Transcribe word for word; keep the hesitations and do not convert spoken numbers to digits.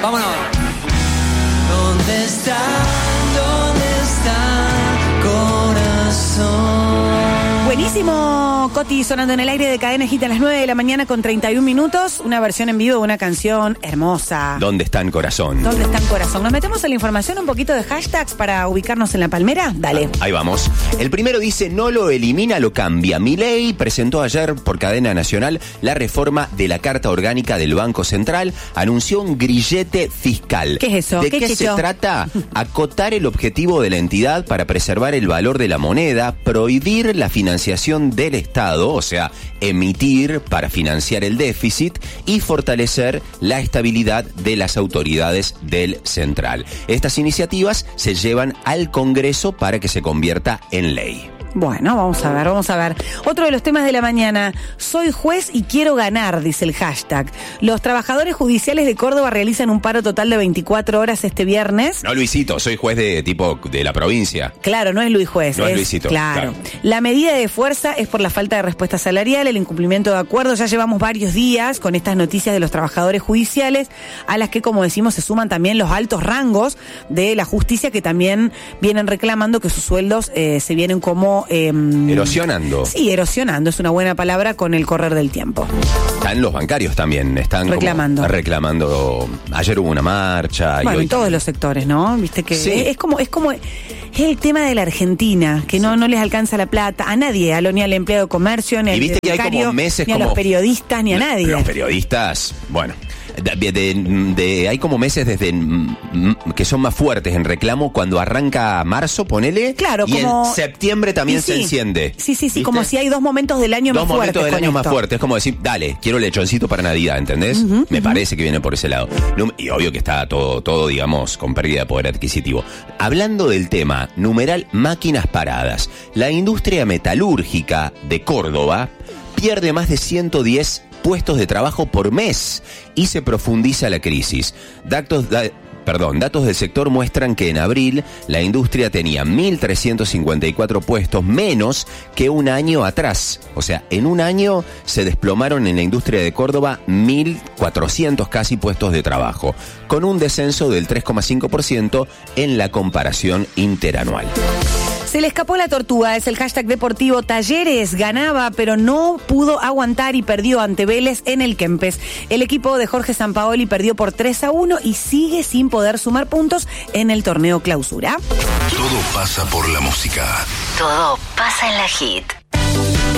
Vámonos. ¿Dónde está? ¿Dónde está corazón? Buenísimo, Coti, sonando en el aire de Cadena Hit a las nueve de la mañana con treinta y un minutos. Una versión en vivo de una canción hermosa. ¿Dónde están corazón? ¿Dónde están corazón? ¿Nos metemos en la información un poquito de hashtags para ubicarnos en la palmera? Dale. Ahí vamos. El primero dice, no lo elimina, lo cambia. Milei presentó ayer por Cadena Nacional la reforma de la Carta Orgánica del Banco Central. Anunció un grillete fiscal. ¿Qué es eso? ¿De qué, qué, qué se yo? trata? Acotar el objetivo de la entidad para preservar el valor de la moneda, prohibir la financiación del Estado, o sea, emitir para financiar el déficit y fortalecer la estabilidad de las autoridades del central. Estas iniciativas se llevan al Congreso para que se convierta en ley. Bueno, vamos a ver, vamos a ver. Otro de los temas de la mañana. Soy juez y quiero ganar, dice el hashtag. Los trabajadores judiciales de Córdoba realizan un paro total de veinticuatro horas este viernes. No, Luisito, soy juez de tipo de la provincia. Claro, no es Luis Juez. No es, es Luisito. Claro. claro. La medida de fuerza es por la falta de respuesta salarial, el incumplimiento de acuerdos. Ya llevamos varios días con estas noticias de los trabajadores judiciales, a las que, como decimos, se suman también los altos rangos de la justicia, que también vienen reclamando que sus sueldos eh, se vienen como... Eh, erosionando. Sí, erosionando, es una buena palabra con el correr del tiempo. Están los bancarios también, están reclamando. Como reclamando. Ayer hubo una marcha. Bueno, y hoy en todos también. los sectores, ¿no? Viste que sí. es, es como, es como es el tema de la Argentina, que sí. no, no les alcanza la plata a nadie, a lo, ni al empleado de comercio, ni al bancario, ni a como, los periodistas, ni a nadie. Los periodistas, bueno. De, de, de, hay como meses desde que son más fuertes en reclamo cuando arranca marzo, ponele, claro, y como, en septiembre también sí, se enciende. Sí, sí, sí, ¿viste? Como si hay dos momentos del año dos más fuertes. Dos momentos del año esto. más fuertes, es como decir, dale, quiero lechoncito para Navidad, ¿entendés? Uh-huh, Me uh-huh. parece que viene por ese lado. No, y obvio que está todo, todo, digamos, con pérdida de poder adquisitivo. Hablando del tema, numeral máquinas paradas, la industria metalúrgica de Córdoba pierde más de ciento diez puestos de trabajo por mes y se profundiza la crisis. Datos, da, perdón, datos del sector muestran que en abril la industria tenía mil trescientos cincuenta y cuatro puestos menos que un año atrás. O sea, en un año se desplomaron en la industria de Córdoba mil cuatrocientos casi puestos de trabajo, con un descenso del tres coma cinco por ciento en la comparación interanual. Se le escapó la tortuga, es el hashtag deportivo. Talleres ganaba, pero no pudo aguantar y perdió ante Vélez en el Kempes. El equipo de Jorge Sampaoli perdió por tres a uno y sigue sin poder sumar puntos en el torneo clausura. Todo pasa por la música. Todo pasa en la Hit.